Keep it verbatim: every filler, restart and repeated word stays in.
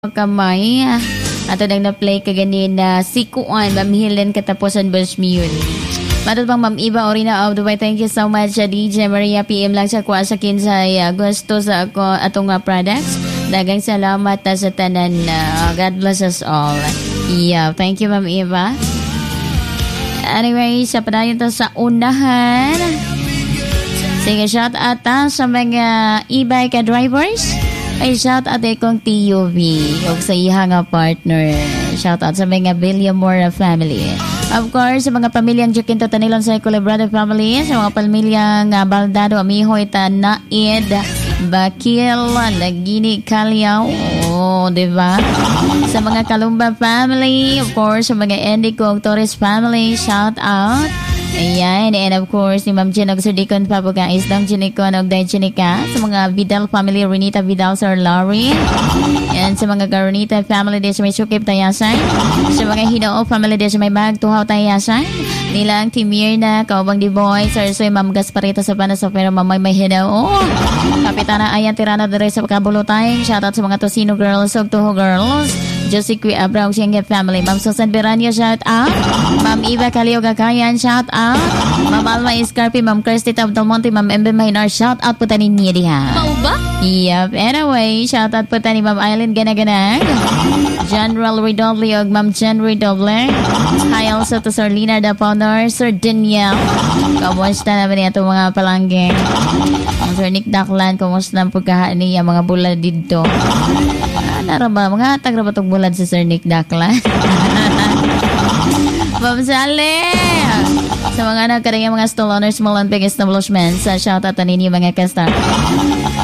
kamay. Ato nang na-play kaganin na sikuan, Ma'am Helen katapusan Bashmiyon. Matod pang Ma'am Iba Orina of Dubai. Thank you so much sa D J Maria P M lang sa kuha sa kinsay uh, gusto sa ako atong uh, products. Dagang salamat na sa tanan. Uh, God bless us all. Yeah, thank you Ma'am Iba. Anyway, sa padayon to sa unahan. Sige, shout out ta sa mga e-bike drivers. Ay, shout out kong T U V o sa iha nga partner. Shout out sa mga Villamora family. Of course, sa mga pamilyang Jacinto Tanilon sa Culebrado family, sa mga pamilyang uh, Baldado, Amihoy, Tanaid, Bakil, Lagini, Calyaw, oh, diba? Sa mga Kalumba family, of course, sa mga Endico Torres family, shout out. Ayan, and of course, ni Ma'am Jen og Sir Dicon Pabuga is Dang Jenicon og Day Jenica. Sa mga Vidal family, Renita Vidal, Sir Laurie. And sa mga Garonita family, di sa may Sukip Tayasan. Sa mga Hinoo family, di sa may Bag Tuhaw Tayasan. Nilang Timirna, Kaubang Diboy, Sir Soy, Ma'am Gasparita sa Panas of Pero Mamay May Hinoo. Kapitana Ayan Tirana Dere sa Kabulutay. Shoutout sa mga Tosino girls og Tuho girls. Josie Abrao siyang family. Ma'am Susan Berania, shout out. Ma'am Eva Calioga Kayan, shout out. Ma'am Alma Escarpi, Ma'am Kirsty Tab Del Monte, Ma'am Embe Maynard, shout out po tani niya diha. Mau ba? Yep. Anyway, shout out po tani Ma'am Eileen Ganaganag. General Redoble og Ma'am Jen Redoble. Hi also to Sir Lina Daponor, Sir Daniel. Kamusta naman niya itong mga palangge? Ang Sir Nick Daklan, kumusta ang pagkahaan niya mga bulad dito? Ano ba? Mga tagra ba itong bulad si Sir Nick Daklan? Ma'am Sally! Sa mga nagkarang mga stall owners, small and big establishments, shout out na ninyo mga kastar.